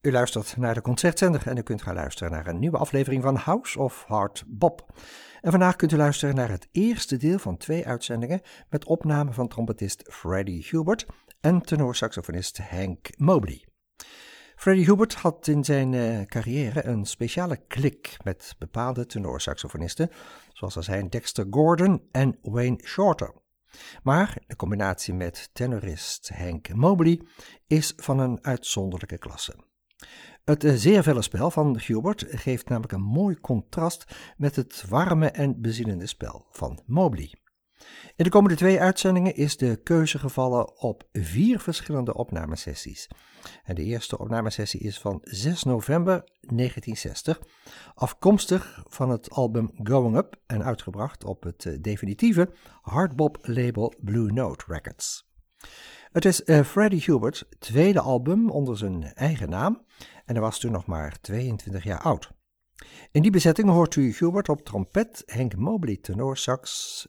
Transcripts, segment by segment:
U luistert naar de Concertzender en u kunt gaan luisteren naar een nieuwe aflevering van House of Hard Bop. En vandaag kunt u luisteren naar het eerste deel van 2 uitzendingen met opname van trompetist Freddie Hubert en tenorsaxofonist Hank Mobley. Freddie Hubert had in zijn carrière een speciale klik met bepaalde tenorsaxofonisten, zoals er zijn Dexter Gordon en Wayne Shorter. Maar de combinatie met tenorist Hank Mobley is van een uitzonderlijke klasse. Het zeer felle spel van Hubert geeft namelijk een mooi contrast met het warme en bezielende spel van Mobley. In de komende 2 uitzendingen is de keuze gevallen op 4 verschillende opnamesessies. En de eerste opnamesessie is van 6 november 1960, afkomstig van het album Going Up en uitgebracht op het definitieve hardbop label Blue Note Records. Het is Freddie Hubert's tweede album onder zijn eigen naam en hij was toen nog maar 22 jaar oud. In die bezetting hoort u Hubert op trompet, Hank Mobley tenorsax,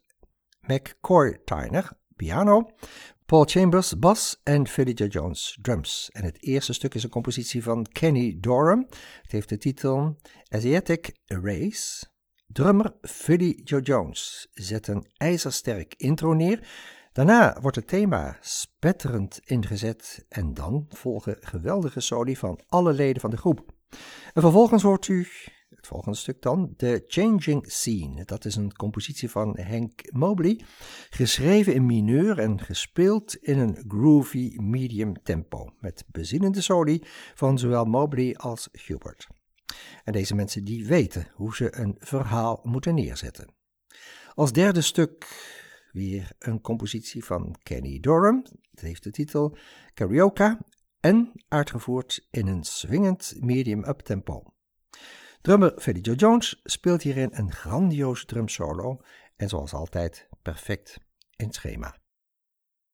McCoy Tyner piano, Paul Chambers bas en Philly Joe Jones drums. En het eerste stuk is een compositie van Kenny Dorham. Het heeft de titel Asiatic Race. Drummer Philly Joe Jones zet een ijzersterk intro neer. Daarna wordt het thema spetterend ingezet en dan volgen geweldige soli van alle leden van de groep. En vervolgens hoort u het volgende stuk dan, The Changing Scene. Dat is een compositie van Hank Mobley, geschreven in mineur en gespeeld in een groovy medium tempo, met bezielende soli van zowel Mobley als Hubert. En deze mensen die weten hoe ze een verhaal moeten neerzetten. Als derde stuk weer een compositie van Kenny Dorham. Het heeft de titel Karaoke en uitgevoerd in een swingend medium up-tempo. Drummer Philly Joe Jones speelt hierin een grandioos drumsolo en zoals altijd perfect in het schema.